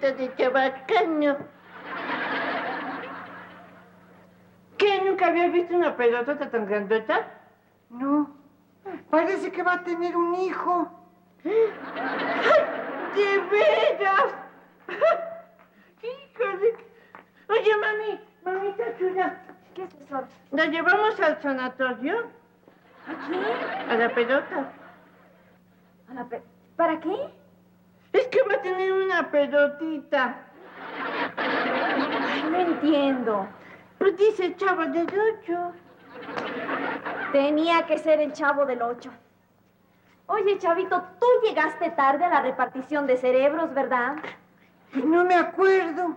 pedota de chabacano. ¿Qué? ¿Nunca habías visto una pedotota tan grandota? No. Parece que va a tener un hijo. ¡Ay, de veras! ¡Híjole! Oye, mamita chula. ¿Qué es eso? ¿La llevamos al sanatorio? ¿A quién? A la pedota. ¿Para qué? Es que va a tener una pedotita. Ay, no entiendo. Pues dice Chavo del 8. Tenía que ser el Chavo del 8. Oye, Chavito, tú llegaste tarde a la repartición de cerebros, ¿verdad? No me acuerdo.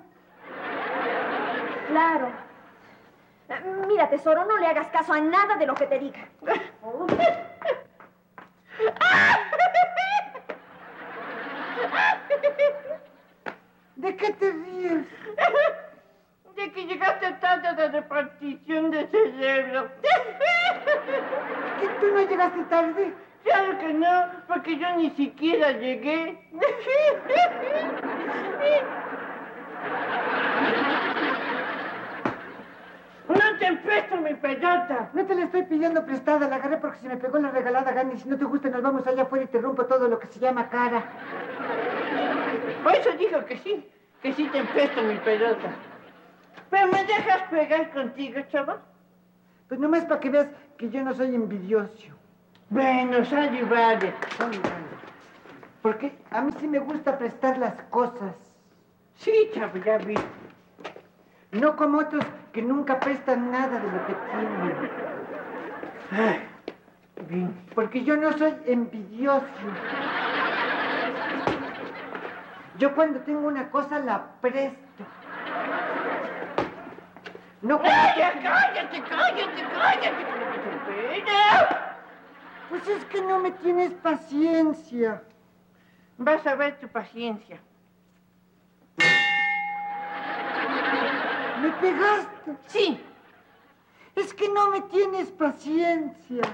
Claro. Mira, tesoro, no le hagas caso a nada de lo que te diga. ¿De qué te ríes? De que llegaste tarde a la repartición de cerebro. ¿Que tú no llegaste tarde? Claro que no, porque yo ni siquiera llegué. No te presto mi pelota. No te la estoy pidiendo prestada, la agarré porque se me pegó la regalada gana y si no te gusta nos vamos allá afuera y te rompo todo lo que se llama cara. Por eso dijo que sí te presto mi pelota. ¿Pero me dejas pegar contigo, chavo? Pues nomás para que veas que yo no soy envidioso. Bueno, sale, vale. Porque a mí sí me gusta prestar las cosas. Sí, chavo, ya vi. No como otros que nunca prestan nada de lo que tienen. Ay, bien. Porque yo no soy envidioso. Yo cuando tengo una cosa la presto. No cuando... ¡Ay, ya, cállate! ¡Espera! Pues es que no me tienes paciencia. Vas a ver tu paciencia. ¿Me pegaste? Sí. Es que no me tienes paciencia.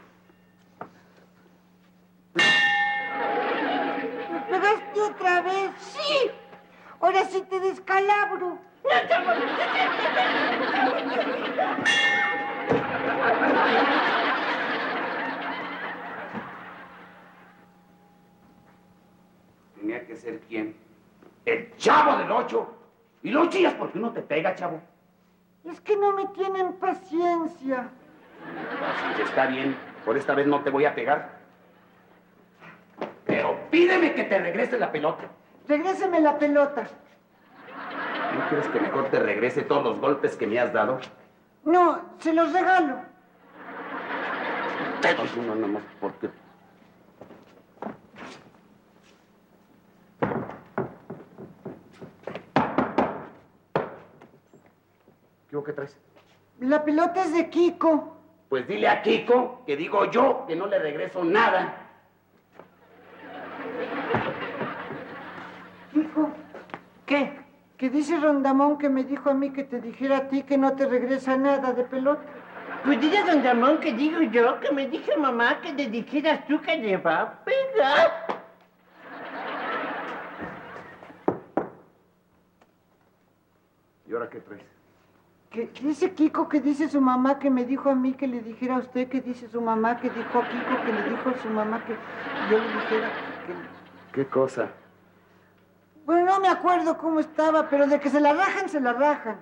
¿Me pegaste otra vez? Sí. Ahora sí te descalabro. No, chavo. Tenía que ser ¿quién? El Chavo del 8. Y lo chillas porque uno te pega, chavo. Es que no me tienen paciencia. Así está bien. Por esta vez no te voy a pegar. Pero pídeme que te regrese la pelota. Regréseme la pelota. ¿No quieres que mejor te regrese todos los golpes que me has dado? No, se los regalo. Te doy uno nomás porque... ¿Qué traes? La pelota es de Kiko. Pues dile a Kiko que digo yo que no le regreso nada. Kiko, ¿Qué? que dice Rondamón que me dijo a mí que te dijera a ti que no te regresa nada de pelota. Pues dile a don Ramón que digo yo, que me dije mamá que le dijeras tú que le va a pegar. ¿Y ahora qué traes? Que dice Kiko que dice su mamá que me dijo a mí que le dijera a usted que dice su mamá que dijo a Kiko que le dijo a su mamá que yo le dijera que... ¿Qué cosa? Bueno, no me acuerdo cómo estaba, pero de que se la rajan, se la rajan.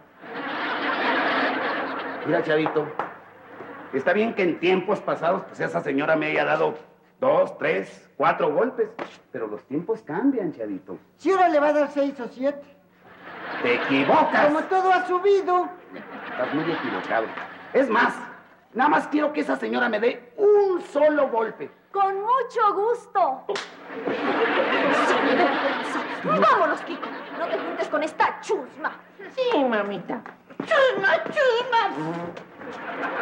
Mira, chavito, está bien que en tiempos pasados pues esa señora me haya dado 2, 3, 4 golpes, pero los tiempos cambian, chavito. Si ahora le va a dar 6 o 7. ¡Te equivocas! Como todo ha subido. Estás muy equivocado. Es más, nada más quiero que esa señora me dé un solo golpe. Con mucho gusto. Vámonos, Kiko. No te juntes con esta chusma. Sí, mamita. Chusma, chusma.